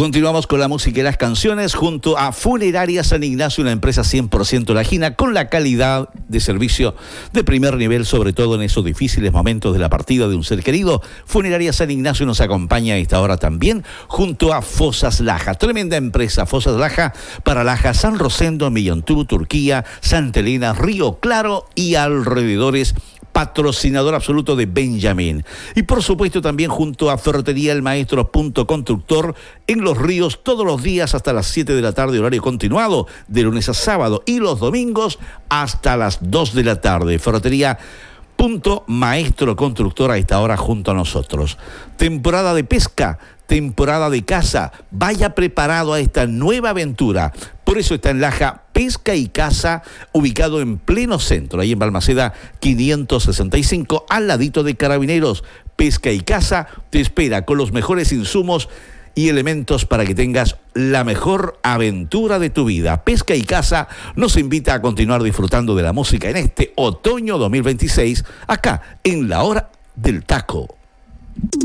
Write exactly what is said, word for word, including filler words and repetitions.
Continuamos con la música y las canciones junto a Funeraria San Ignacio, una empresa cien por ciento lajina con la calidad de servicio de primer nivel, sobre todo en esos difíciles momentos de la partida de un ser querido. Funeraria San Ignacio nos acompaña a esta hora también junto a Fosas Laja, tremenda empresa. Fosas Laja para Laja, San Rosendo, Millontú, Turquía, Santa Elena, Río Claro y alrededores. Patrocinador absoluto de Benjamín. Y por supuesto también junto a Ferretería El Maestro Punto Constructor en Los Ríos, todos los días hasta las siete de la tarde, horario continuado, de lunes a sábado, y los domingos hasta las dos de la tarde. Ferretería Punto Maestro Constructor a esta hora junto a nosotros. Temporada de pesca, temporada de caza. Vaya preparado a esta nueva aventura. Por eso está en Laja Pesca y Caza, ubicado en pleno centro, ahí en Balmaceda quinientos sesenta y cinco, al ladito de Carabineros. Pesca y Caza te espera con los mejores insumos y elementos para que tengas la mejor aventura de tu vida. Pesca y Caza nos invita a continuar disfrutando de la música en este otoño dos mil veintiséis, acá en La Hora del Taco.